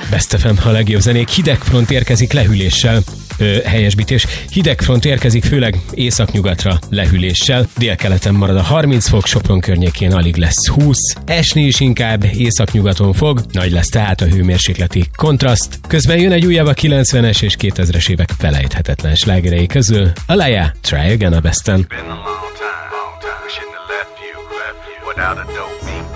Best FM, a legjobb zenék. Hidegfront érkezik lehűléssel. Helyesbítés. Hidegfront érkezik főleg északnyugatra lehűléssel. Délkeleten marad a 30 fok, Sopron környékén alig lesz 20. Esni is inkább északnyugaton fog. Nagy lesz tehát a hőmérsékleti kontraszt. Közben jön egy újabb a 90-es és 2000-es évek felejthetetlen slágerei közül. Alaya, Try Again a Besten. Been a long time, shouldn't have left you without a door.